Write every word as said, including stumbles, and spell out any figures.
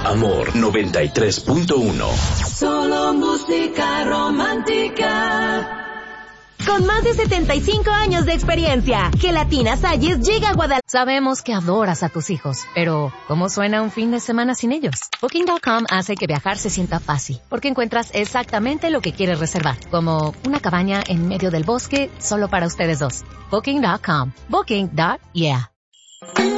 Amor noventa y tres punto uno. Solo música romántica. Con más de setenta y cinco años de experiencia, Gelatina Salles llega a Guadalajara. Sabemos que adoras a tus hijos, pero ¿cómo suena un fin de semana sin ellos? Booking punto com hace que viajar se sienta fácil, porque encuentras exactamente lo que quieres reservar, como una cabaña en medio del bosque solo para ustedes dos. Booking punto com. Booking. Yeah.